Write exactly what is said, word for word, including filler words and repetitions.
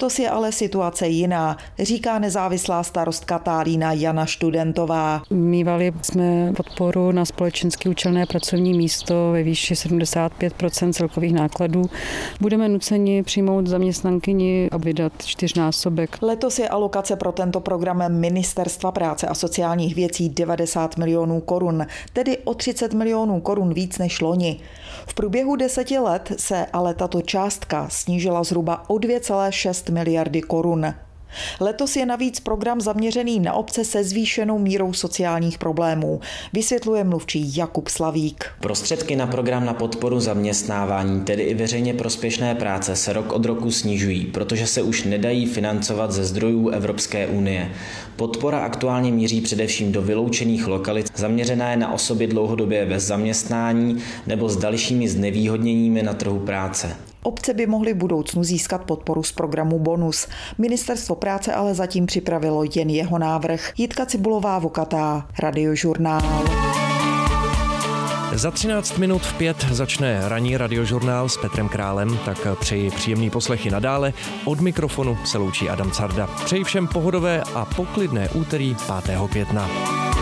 Letos je ale situace jiná, říká nezávislá starostka Tálína Jana Študentová. Mívali jsme podporu na společensky účelné pracovní místo ve výši sedmdesát pět procent celkových nákladů. Budeme nuceni přijmout zaměstnankyni a vydat čtyřnásobek. Letos je alokace pro tento program Ministerstva práce a sociálních věcí devadesát milionů korun, tedy o třicet milionů korun víc než loni. V průběhu deseti let se ale tato částka snížila zhruba o dvě celé šest miliardy korun. Letos je navíc program zaměřený na obce se zvýšenou mírou sociálních problémů, vysvětluje mluvčí Jakub Slavík. Prostředky na program na podporu zaměstnávání, tedy i veřejně prospěšné práce, se rok od roku snižují, protože se už nedají financovat ze zdrojů Evropské unie. Podpora aktuálně míří především do vyloučených lokalit, zaměřená je na osoby dlouhodobě bez zaměstnání nebo s dalšími znevýhodněními na trhu práce. Obce by mohly v budoucnu získat podporu z programu Bonus. Ministerstvo práce ale zatím připravilo jen jeho návrh. Jitka Cibulová Vokatá, Radiožurnál. Za třináct minut v pět začne ranní radiožurnál s Petrem Králem, tak přeji příjemný poslech i nadále. Od mikrofonu se loučí Adam Carda. Přeji všem pohodové a poklidné úterý pátého května.